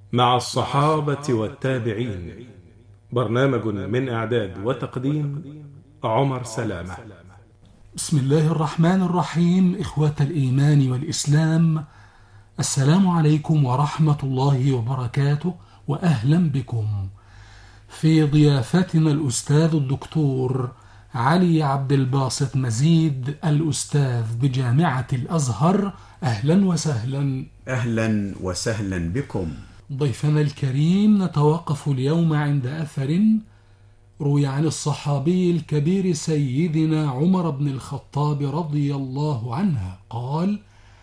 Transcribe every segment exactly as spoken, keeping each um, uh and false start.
مع الصحابة والتابعين. برنامج من إعداد وتقديم عمر سلامة. بسم الله الرحمن الرحيم. إخوة الإيمان والإسلام، السلام عليكم ورحمة الله وبركاته، وأهلا بكم في ضيافتنا الأستاذ الدكتور علي عبد الباسط مزيد، الأستاذ بجامعة الأزهر. أهلا وسهلا. أهلا وسهلا بكم. ضيفنا الكريم، نتوقف اليوم عند أثر روي عن الصحابي الكبير سيدنا عمر بن الخطاب رضي الله عنه قال: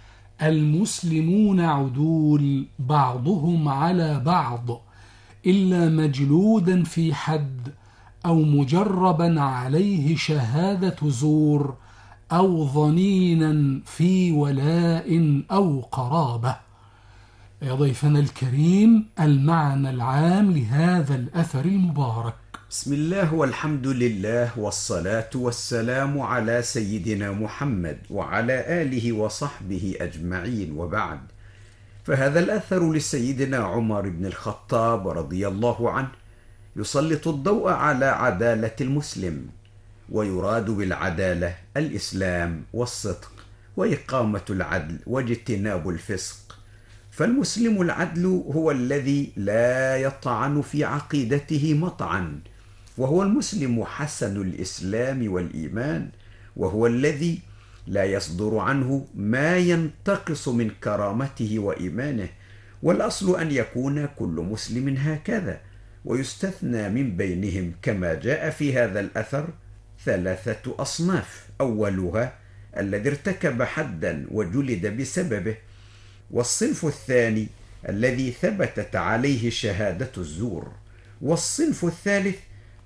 المسلمون عدول بعضهم على بعض إلا مجلودا في حد أو مجربا عليه شهادة زور أو ظنينا في ولاء أو قرابة. يا ضيفنا الكريم، المعنى العام لهذا الأثر المبارك. بسم الله والحمد لله والصلاة والسلام على سيدنا محمد وعلى آله وصحبه أجمعين، وبعد. فهذا الأثر لسيدنا عمر بن الخطاب رضي الله عنه يسلط الضوء على عدالة المسلم، ويراد بالعدالة الإسلام والصدق وإقامة العدل واجتناب الفسق. فالمسلم العدل هو الذي لا يطعن في عقيدته مطعن، وهو المسلم حسن الإسلام والإيمان، وهو الذي لا يصدر عنه ما ينتقص من كرامته وإيمانه. والأصل أن يكون كل مسلم هكذا، ويستثنى من بينهم كما جاء في هذا الأثر ثلاثة أصناف: أولها الذي ارتكب حدا وجلد بسببه، والصنف الثاني الذي ثبتت عليه شهادة الزور، والصنف الثالث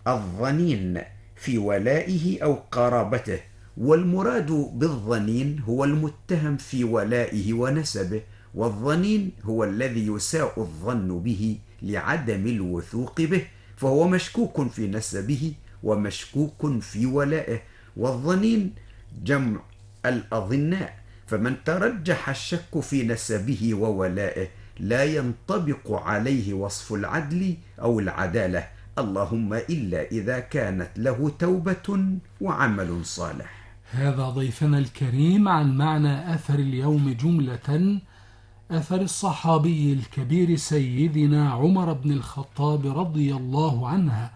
الظنين في ولائه أو قرابته. والمراد بالظنين هو المتهم في ولائه ونسبه، والظنين هو الذي يساء الظن به لعدم الوثوق به، فهو مشكوك في نسبه ومشكوك في ولائه. والظنين جمع الأظناء، فمن ترجح الشك في نسبه وولائه لا ينطبق عليه وصف العدل أو العدالة، اللهم إلا إذا كانت له توبة وعمل صالح. هذا ضيفنا الكريم عن معنى أثر اليوم جملة. أثر الصحابي الكبير سيدنا عمر بن الخطاب رضي الله عنه،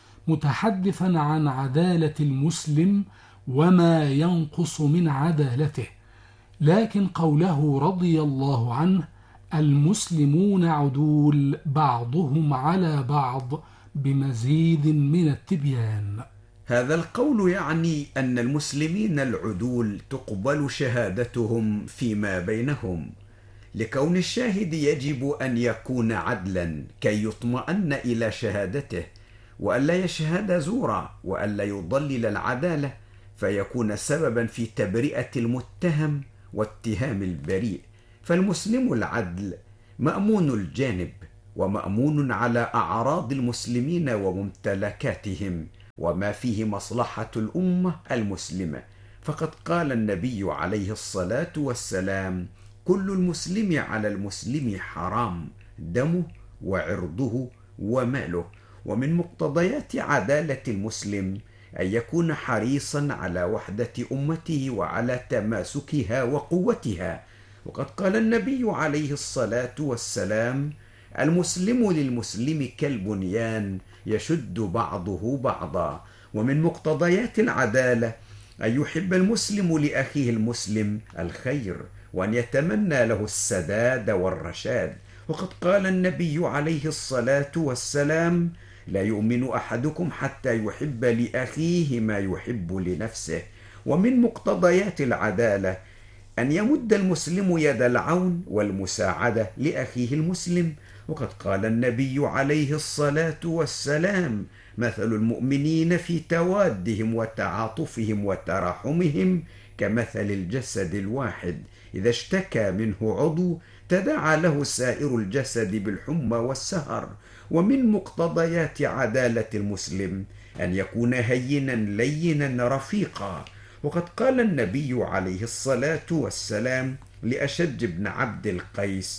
متحدثا عن عدالة المسلم وما ينقص من عدالته. لكن قوله رضي الله عنه المسلمون عدول بعضهم على بعض بمزيد من التبيان. هذا القول يعني أن المسلمين العدول تقبل شهادتهم فيما بينهم، لكون الشاهد يجب أن يكون عدلا كي يطمئن إلى شهادته، وألا يشهد زورا، وألا يضلل العدالة فيكون سببا في تبرئة المتهم واتهام البريء. فالمسلم العدل مأمون الجانب، ومأمون على أعراض المسلمين وممتلكاتهم وما فيه مصلحة الأمة المسلمة. فقد قال النبي عليه الصلاة والسلام: كل المسلم على المسلم حرام، دمه وعرضه وماله. ومن مقتضيات عدالة المسلم أن يكون حريصا على وحدة أمته وعلى تماسكها وقوتها. وقد قال النبي عليه الصلاة والسلام: المسلم للمسلم كالبنيان يشد بعضه بعضا. ومن مقتضيات العدالة أن يحب المسلم لأخيه المسلم الخير، وأن يتمنى له السداد والرشاد. وقد قال النبي عليه الصلاة والسلام: لا يؤمن أحدكم حتى يحب لأخيه ما يحب لنفسه. ومن مقتضيات العدالة أن يمد المسلم يد العون والمساعدة لأخيه المسلم. وقد قال النبي عليه الصلاة والسلام: مثل المؤمنين في توادهم وتعاطفهم وتراحمهم كمثل الجسد الواحد، إذا اشتكى منه عضو تداعى له سائر الجسد بالحمى والسهر. ومن مقتضيات عدالة المسلم أن يكون هينا لينا رفيقا. وقد قال النبي عليه الصلاة والسلام لأشج بن عبد القيس: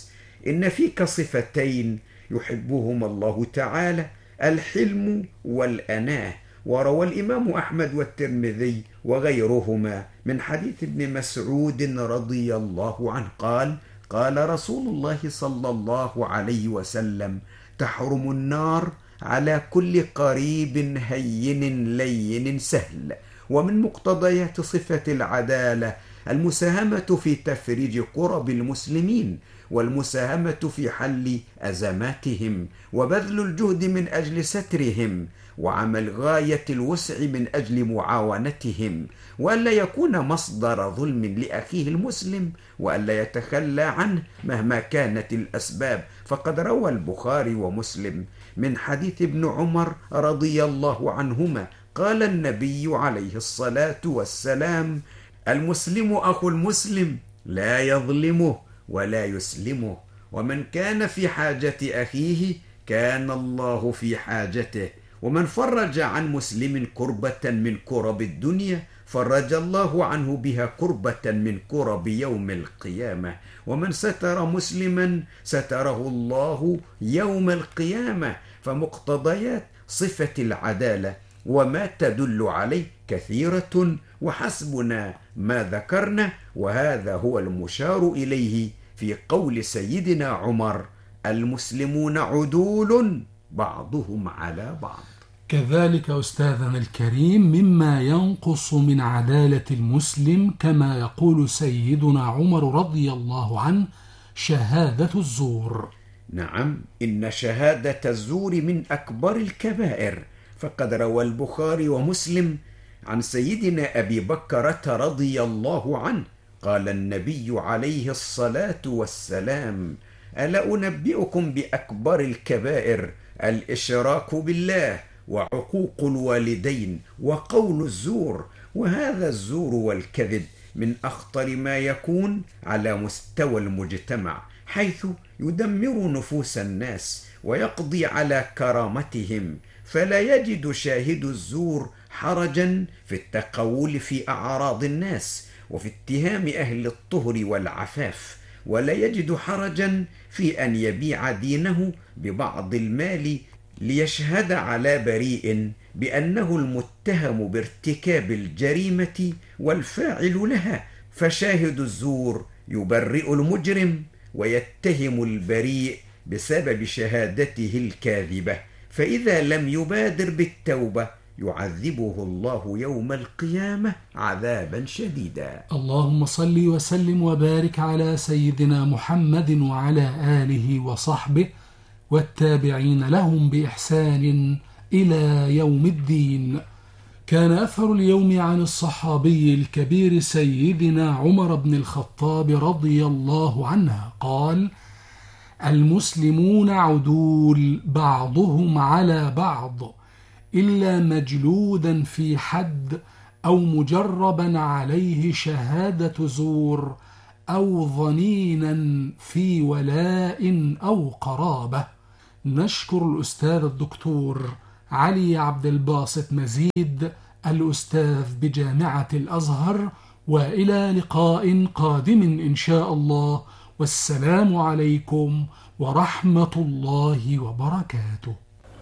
إن فيك صفتين يحبهما الله تعالى، الحلم والأناه. وروى الإمام أحمد والترمذي وغيرهما من حديث ابن مسعود رضي الله عنه قال: قال رسول الله صلى الله عليه وسلم: تحرم النار على كل قريب هين لين سهل. ومن مقتضيات صفة العدالة المساهمة في تفريج كرب المسلمين، والمساهمة في حل أزماتهم، وبذل الجهد من أجل سترهم، وعمل غاية الوسع من أجل معاونتهم، وألا يكون مصدر ظلم لأخيه المسلم، وألا يتخلى عنه مهما كانت الأسباب. فقد روى البخاري ومسلم من حديث ابن عمر رضي الله عنهما قال النبي عليه الصلاة والسلام: المسلم أخو المسلم لا يظلمه ولا يسلمه، ومن كان في حاجة أخيه كان الله في حاجته، ومن فرج عن مسلم كربة من كرب الدنيا فرج الله عنه بها كربة من كرب يوم القيامة، ومن ستر مسلما ستره الله يوم القيامة. فمقتضيات صفة العدالة وما تدل عليه كثيرة، وحسبنا ما ذكرنا، وهذا هو المشار إليه في قول سيدنا عمر: المسلمون عدول بعضهم على بعض. كذلك أستاذنا الكريم مما ينقص من عدالة المسلم كما يقول سيدنا عمر رضي الله عنه شهادة الزور. نعم، إن شهادة الزور من أكبر الكبائر، فقد روى البخاري ومسلم عن سيدنا أبي بكرة رضي الله عنه قال النبي عليه الصلاة والسلام: ألا أنبئكم بأكبر الكبائر؟ الإشراك بالله، وعقوق الوالدين، وقول الزور. وهذا الزور والكذب من أخطر ما يكون على مستوى المجتمع، حيث يدمر نفوس الناس ويقضي على كرامتهم، فلا يجد شاهد الزور حرجا في التقول في أعراض الناس وفي اتهام أهل الطهر والعفاف، ولا يجد حرجا في أن يبيع دينه ببعض المال ليشهد على بريء بأنه المتهم بارتكاب الجريمة والفاعل لها. فشاهد الزور يبرئ المجرم ويتهم البريء بسبب شهادته الكاذبة، فإذا لم يبادر بالتوبة يعذبه الله يوم القيامة عذابا شديدا. اللهم صل وسلم وبارك على سيدنا محمد وعلى آله وصحبه والتابعين لهم بإحسان إلى يوم الدين. كان أثر اليوم عن الصحابي الكبير سيدنا عمر بن الخطاب رضي الله عنه قال: المسلمون عدول بعضهم على بعض، إلا مجلودا في حد أو مجربا عليه شهادة زور أو ظنينا في ولاء أو قرابة. نشكر الأستاذ الدكتور علي عبد الباسط مزيد الأستاذ بجامعة الأزهر، وإلى لقاء قادم إن شاء الله، والسلام عليكم ورحمة الله وبركاته.